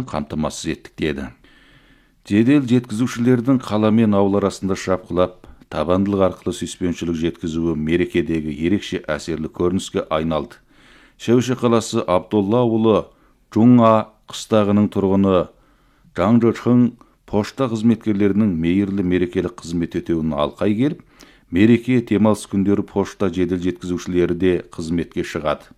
қауіпсіздігін қамтамасыз еттік деді. Жедел жеткізушілердің қала мен ауыл арасында шапқылап, табандылық арқылы сүйіспеншілік жеткізуі мерекедегі ерекше әсерлі көрініске айналды. Шәуше қаласы Абдолла ауылы Жуңа қыстағының тұрғыны Жаңжы Чың пошта қызметкерлерінің мейірлі мерекелік қызмет етуін алқай келіп, мереке демалыс күндері пошта жедел жеткізушілері де қызметке шығады.